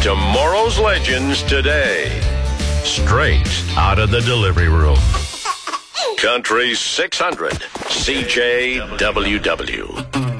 Tomorrow's legends today. Straight out of the delivery room. Country 600, CJWW.